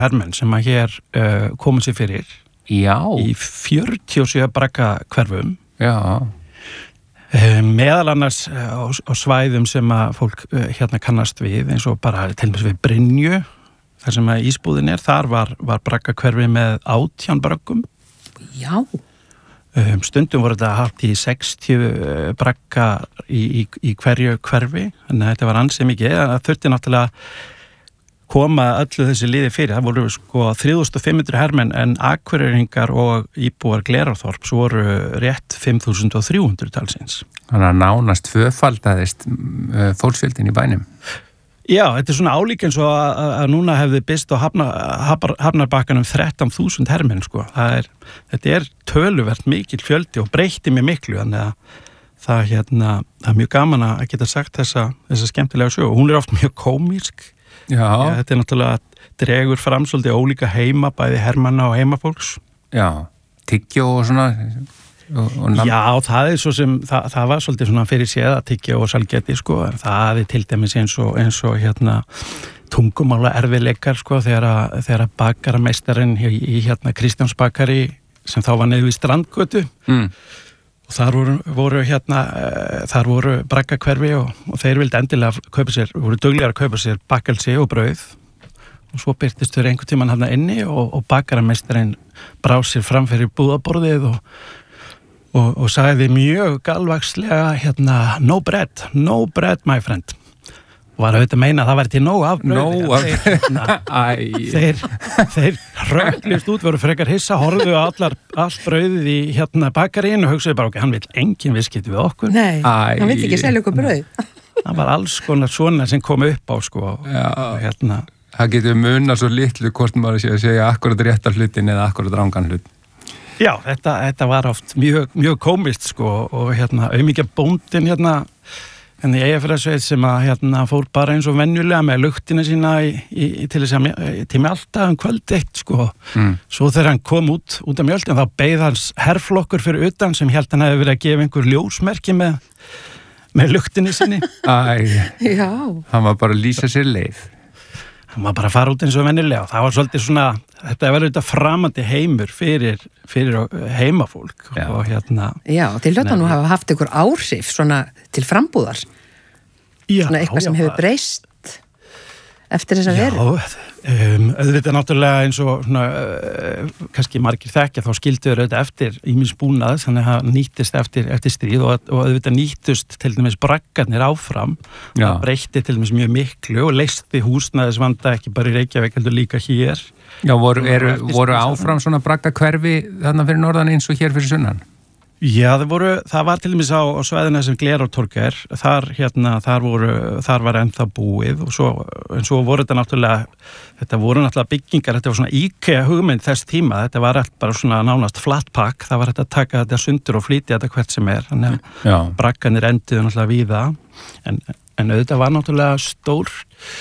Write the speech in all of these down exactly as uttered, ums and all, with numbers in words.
hermenn sem að hér uh, komið sér fyrir Já. í fjörutíu og sjö bragga hverfum. Já. Uh, meðal annars uh, á, á svæðum sem að fólk uh, hérna kannast við, eins og bara til dæmis við Brynju, þar sem að ísbúðin er, þar var, var bragga hverfi með átján braggum. Já. Um, stundum voru þetta haft í sextíu bragga í, í, í hverju hverfi, en þetta var ansið mikið, það þurfti náttúrulega koma öllu þessi liði fyrir. Það voru sko þrjú þúsund fimm hundruð hermenn, en Akureyringar og íbúar Glerárþorps voru rétt fimm þúsund þrjú hundruð talsins. Þannig að nánast tvöfaldaðist fólksfjöldin í bænum. Já, þetta er svona álík eins og að, að núna hefði byst á hafna, hafnar, hafnarbakkanum þrettán þúsund hermenn, sko. Það er, þetta er töluvert mikil fjöldi og breytti mig miklu, þannig að það, hérna, það er mjög gaman að geta sagt þessa, þessa skemmtilega sögu. Hún er oft mjög komísk. Já. Já, þetta er náttúrulega dregur fram svolítið ólíka heima, bæði hermanna og heimafólks. Já, tyggjó og svona. Og, og Já, það er svo sem, það, það var svolítið svona fyrir séð að tyggja og salgeti, sko, en það er til dæmis eins og, eins og hérna tungumála erfiðleikar, sko, þegar að, þegar að bakarameistarinn í, í hérna Kristjánsbakari, sem þá var niður við Strandgötu, mm. og þar voru, voru hérna, þar voru braggakverfi og, og þeir vildi endilega kaupa sér, voru duglegar að kaupa sér bakkelsi og brauð, og svo byrtist þau einhvern tímann hérna inni og, og bakarameistarinn brá sér fram fyrir búðaborðið og Og, og sagði mjög galvakslega hérna, no bread, no bread my friend. Og var auðvitað að meina að það væri til nóg af brauði. No af þeir, hérna, þeir, þeir röklist út, voru frekar hissa, horfðu á allar, allt brauðið í hérna bakaríinu og hugsaði bara, ok, hann vil engin viðskipti við okkur. Nei, Æ. hann vil ekki selja okkur brauð. Það var alls konar svona sem kom upp á, sko. Já. Og hérna. Það getur munað svo litlu hvort maður sé að segja akkurat réttar hlutin eða akkurat rangan hlut. Já, þetta, þetta var oft mjög, mjög komist, sko, og hérna auðmikið bóndin hérna en í Eyjafjarðarsveit sem að hérna fór bara eins og venjulega með luktina sína í, í, til þess að til Mjalta um kvöld eitt, sko. Mm. Svo þegar hann kom út út af Mjöltin, þá beið hans herflokkur fyrir utan sem held hann hefði verið að gefa einhver ljósmerki með, með luktinni sinni. Æ, Já. hann var bara að lýsa sér leið. Hann var bara að fara út eins og venjulega og það var svolítið svona, þetta var auðvitað framandi heimur fyrir, fyrir heimafólk. Já. Og hérna. Já, til hljóta nú hafa haft ykkur áhrif svona til frambúðar. Já, Svona eitthvað sem já, hefur breyst eftir þess að veru. Já, um, auðvitað náttúrulega eins og svona, uh, kannski margir þekkja, þá skilduður auðvitað eftir ýmis búnað, þannig að það nýttist eftir, eftir stríð og, og auðvitað nýttust til dæmis braggarnir áfram. Já. Það breytti til dæmis mjög miklu og leysti húsnæðisvanda ekki bara í Reykjavík, heldur líka hér. Já, voru, eru, voru áfram svona bragga hverfi þarna fyrir norðan eins og hér fyrir sunnan? Já, það voru, það var til dæmis á, á svæðina sem Glerártorg er, þar hérna, þar voru, þar var ennþá búið og svo, en svo voru þetta náttúrulega, þetta voru náttúrulega byggingar, þetta var svona IKEA hugmynd þess tíma, þetta var allt bara svona nánast flat pack, það var þetta að taka þetta sundur og flýti þetta hvert sem er, þannig að bragganir endiðu náttúrulega víða, en, en auðvitað var náttúrulega stór,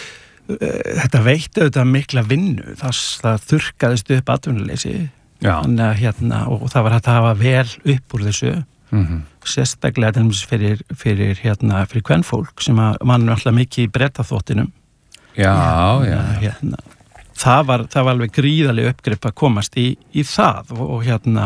þetta veitti auðvitað mikla vinnu, það, það þurrkaðist upp atvinnuleysi. Þannig að hérna, og það var hægt að hafa vel upp úr þessu, mm-hmm. sérstaklega til dæmis fyrir, fyrir hérna, fyrir kvenfólk sem að mann alltaf mikið í Bretaþvottinum. Já, já. Hérna, það var, það var alveg gríðarlega uppgrip að komast í, í það og, og hérna,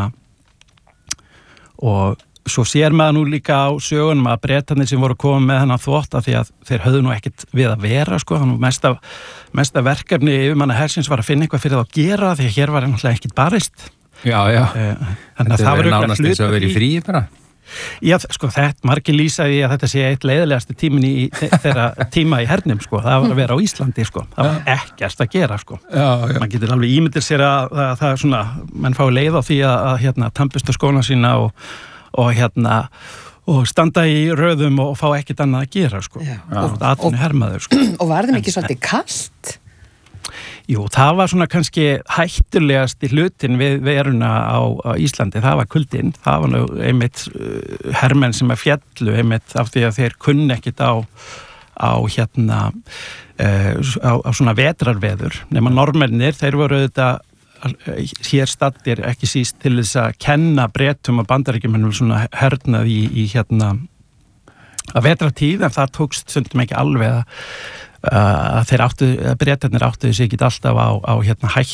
og svo sér maður nú líka á sögunum að Bretarnir sem voru komið með hennan þvott af því að þeir höfðu nú ekkert við að vera, sko, þannig að mesta, mesta verkefni yfirmanna hersins var að finna eitthvað fyrir það að gera því að hér var náttúrulega ekkert barist. Já, já. Þannig að það var nánast eins og að vera í fríi bara. Já, sko, þetta margir lýsaði að þetta sé eitt leiðilegasti tímin í þeirra tíma í hernum, sko, það var að vera á Íslandi, sko, það var ekkert að gera, sko. Já, já. Man getur alveg ímyndir sér að, að það svona, menn fái leið á því að, að hérna, tampist á skóna sína og og hérna og standa í röðum og fá ekkert annað að gera, sko. Já. Og atvinnu hermaður, sko. Og var þeim ekki svolítið kalt? Jú, það var svona kannski hættulegast í hlutin við veruna á, á Íslandi, það var kuldinn, það var nú einmitt uh, hermenn sem að fjallu einmitt af því að þeir kunni ekkert á á hérna uh, á, á svona vetrarveður, nema normennir, þeir voru auðvitað hér stattir ekki síst til þess að kenna Bretum og Bandaríkjumennum svona hernað í, í hérna að vetratíð, en það tókst stundum ekki alveg að, að þeir áttu, að breytarnir áttu þessi ekki alltaf á, á hérna